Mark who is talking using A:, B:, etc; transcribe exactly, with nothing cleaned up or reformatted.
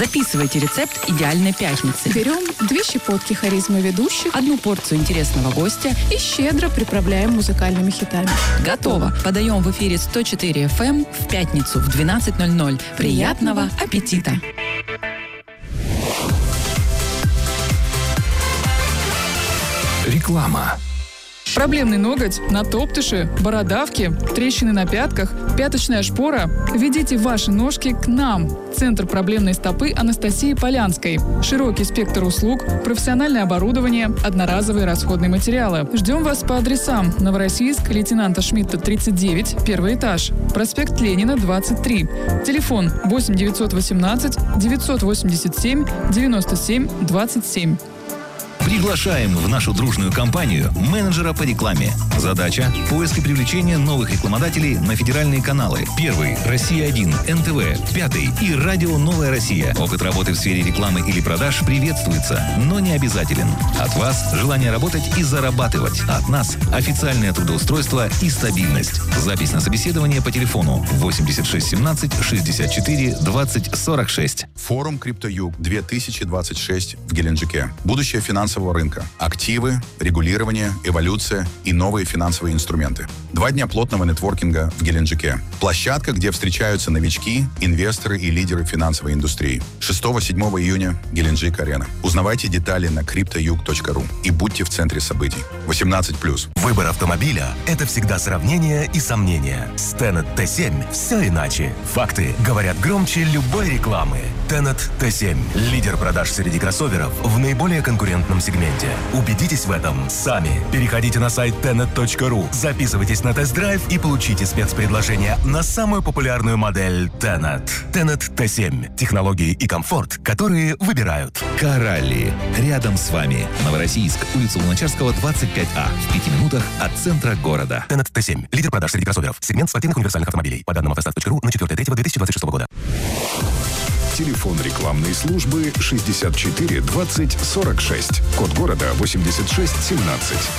A: Записывайте рецепт идеальной пятницы.
B: Берем две щепотки харизмы ведущих,
A: Одну порцию интересного гостя.
B: и щедро приправляем музыкальными хитами.
A: Готово. Подаем в эфире сто четыре эф эм в пятницу в двенадцать ноль ноль. Приятного аппетита!
C: Реклама.
D: Проблемный ноготь, натоптыши, бородавки, трещины на пятках, пяточная шпора? Ведите ваши ножки к нам. Центр проблемной стопы Анастасии Полянской. Широкий спектр услуг, профессиональное оборудование, одноразовые расходные материалы. Ждем вас по адресам: Новороссийск, лейтенанта Шмидта, тридцать девять, первый этаж. Проспект Ленина, двадцать три. Телефон восемь девятьсот восемнадцать девятьсот восемьдесят семь девяносто семь двадцать семь.
C: Приглашаем в нашу дружную компанию менеджера по рекламе. Задача – поиск и привлечение новых рекламодателей на федеральные каналы. Первый – Россия один, эн тэ вэ. Пятый – и радио «Новая Россия». Опыт работы в сфере рекламы или продаж приветствуется, но не обязателен. От вас – желание работать и зарабатывать. От нас – официальное трудоустройство и стабильность. Запись на собеседование по телефону восемьдесят шесть семнадцать шестьдесят четыре двадцать сорок шесть.
E: Форум «Криптоюг» две тысячи двадцать шесть в Геленджике. Будущее финансового рынка. Активы, регулирование, эволюция и новые финансовые инструменты. Два дня плотного нетворкинга в Геленджике. Площадка, где встречаются новички, инвесторы и лидеры финансовой индустрии. шестого-седьмого июня Геленджик-арена. Узнавайте детали на криптоюг точка ру и будьте в центре событий. восемнадцать плюс.
F: Выбор автомобиля – это всегда сравнение и сомнения. С Tenet тэ семь все иначе. Факты говорят громче любой рекламы. Tenet тэ семь – лидер продаж среди кроссоверов в наиболее конкурентном сегменте. Убедитесь в этом сами. Переходите на сайт тенет точка ру, записывайтесь на тест-драйв и получите спецпредложение на самую популярную модель Tenet. Tenet тэ семь – технологии и комфорт, которые выбирают.
C: Каралли. Рядом с вами. Новороссийск, улица Луначарского, двадцать пять а. В пяти минутах от центра города.
F: Tenet тэ семь – лидер продаж среди кроссоверов. Сегмент спортивных универсальных автомобилей. По данным автостат точка ру на четвёртое апреля две тысячи двадцать шестого года.
G: Телефон рекламной службы шестьдесят четыре двадцать сорок шесть. Код города восемьдесят шесть семнадцать.